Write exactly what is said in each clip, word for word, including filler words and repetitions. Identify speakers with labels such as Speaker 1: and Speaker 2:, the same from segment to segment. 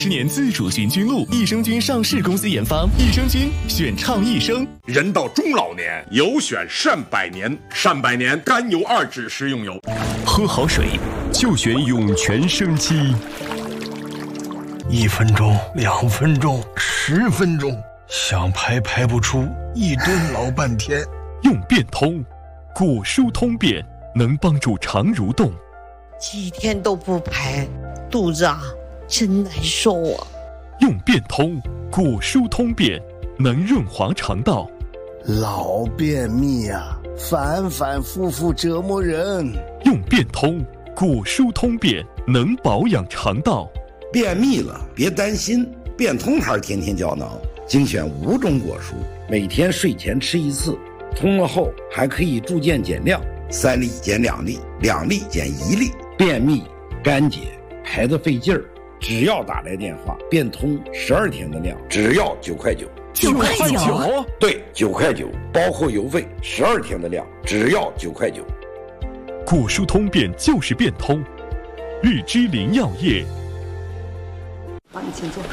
Speaker 1: 十年自主寻菌露，益生菌上市公司研发，益生菌选畅益生。
Speaker 2: 人到中老年，有选善百年，善百年甘油二酯食用油。
Speaker 1: 喝好水就选涌泉生机。
Speaker 3: 一分钟、两分钟、十分钟，想排排不出，一顿老半天。
Speaker 1: 用变通，果蔬通便，能帮助肠蠕动。
Speaker 4: 几天都不排，肚子啊真难受啊！
Speaker 1: 用变通，果蔬通便，能润滑肠道。
Speaker 5: 老便秘啊，反反复复折磨人。
Speaker 1: 用变通，果蔬通便，能保养肠道。
Speaker 6: 便秘了别担心，变通牌天天胶囊精选五种果蔬，每天睡前吃一次，通了后还可以逐渐减量，三粒减两粒，两粒减一粒。便秘、干结、排得费劲儿，只要打来电话，变通十二天的量，只要九块九。
Speaker 1: 九块九？
Speaker 6: 对，九块九，包括邮费，十二天的量，只要九块九。
Speaker 1: 果蔬通便就是变通，日之林药业。
Speaker 7: 帮你请坐。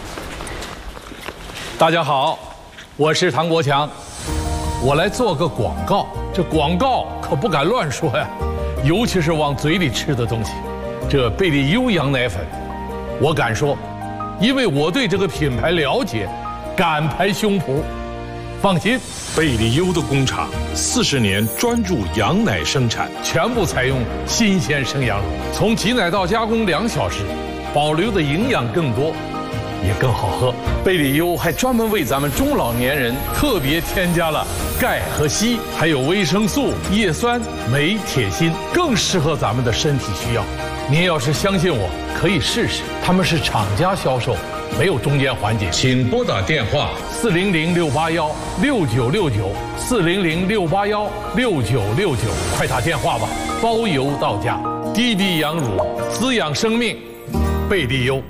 Speaker 8: 大家好，我是唐国强，我来做个广告。这广告可不敢乱说呀，尤其是往嘴里吃的东西。这贝利优羊奶粉，我敢说，因为我对这个品牌了解，敢拍胸脯。放心，
Speaker 9: 贝利优的工厂四十年专注羊奶生产，
Speaker 8: 全部采用新鲜生羊乳，从挤奶到加工两小时，保留的营养更多，也更好喝。贝利优还专门为咱们中老年人特别添加了钙和硒，还有维生素、叶酸、镁、铁、锌，更适合咱们的身体需要。您要是相信我，可以试试，他们是厂家销售，没有中间环节。
Speaker 9: 请拨打电话
Speaker 8: 四零零六八幺六九六九，四零零六八幺六九六九，快打电话吧，包邮到家。滴滴羊乳，滋养生命，贝利优。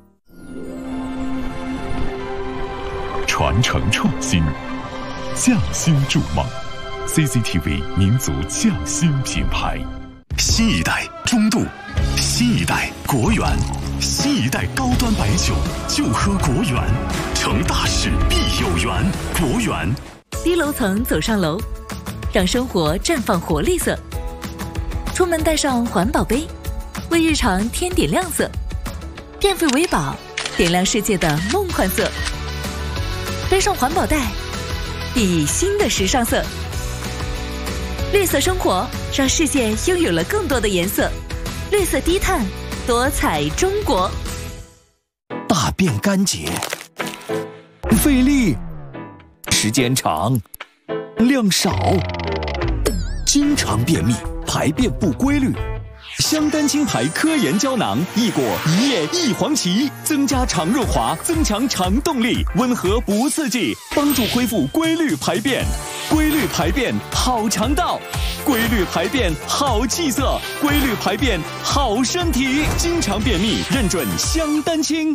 Speaker 1: 传承创新，匠心筑梦 ，C C T V 民族匠心品牌。新一代中度，新一代国源，新一代高端白酒就喝国源，成大事必有缘，国源。
Speaker 10: 低楼层走上楼，让生活绽放活力色。出门带上环保杯，为日常添点亮色。电费为宝，点亮世界的梦幻色。背上环保袋，熠熠新的时尚色。绿色生活，让世界拥有了更多的颜色。绿色低碳，多彩中国。
Speaker 11: 大便干结，费力，时间长，量少，经常便秘，排便不规律。香丹青牌科研胶囊，益果一叶一黄芪，增加肠润滑，增强肠动力，温和不刺激，帮助恢复规律排便。规律排便好肠道，规律排便好气色，规律排便好身体。经常便秘，认准香丹青。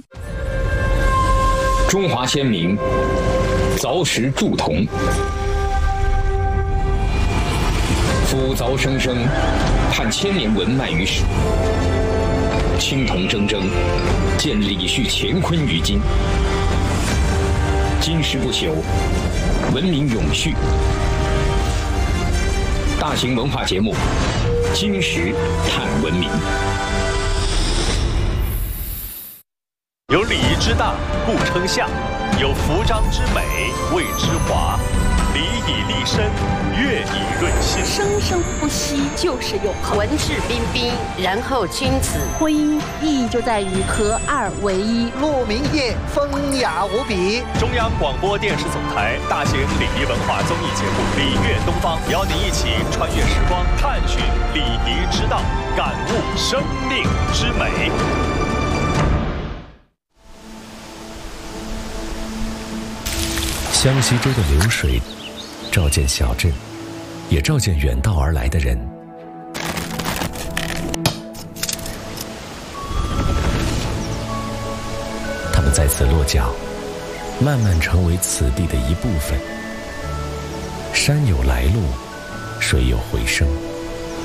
Speaker 12: 中华先民凿石铸铜，夫凿生生，盼千年文脉于史。青铜铮铮，见李旭乾坤于今。今世不朽，文明永续。大型文化节目《今时探文明》，
Speaker 13: 有礼仪之大，故称相；有服装之美，谓之华。礼以立身，乐以润心，
Speaker 7: 生生不息，就是永恒。
Speaker 14: 文质彬彬，然后君子。
Speaker 7: 婚姻意义就在于合二为一。
Speaker 15: 鹿鸣夜，风雅无比。
Speaker 13: 中央广播电视总台大型礼仪文化综艺节目《礼乐东方》，邀您一起穿越时光，探寻礼仪之道，感悟生命之美。
Speaker 16: 湘西州的流水照见小镇，也照见远道而来的人。他们在此落脚，慢慢成为此地的一部分。山有来路，水有回声。